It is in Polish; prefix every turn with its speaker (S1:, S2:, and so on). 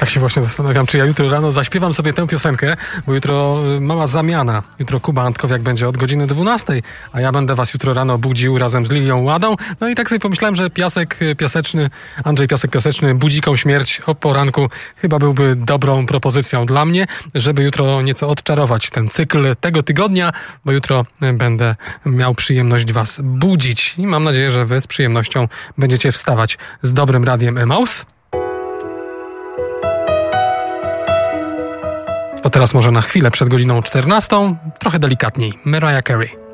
S1: Tak się właśnie zastanawiam, czy ja jutro rano zaśpiewam sobie tę piosenkę, bo jutro mała zamiana. Jutro Kuba Antkowiak będzie od godziny 12, a ja będę was jutro rano budził razem z Lilią Ładą. No i tak sobie pomyślałem, że Andrzej Piasek Piaseczny, Budziką śmierć o poranku chyba byłby dobrą propozycją dla mnie, żeby jutro nieco odczarować ten cykl tego tygodnia, bo jutro będę miał przyjemność was budzić i mam nadzieję, że wy z przyjemnością będziecie wstawać z dobrym radiem Emaus. To teraz może na chwilę przed godziną 14, trochę delikatniej, Mariah Carey.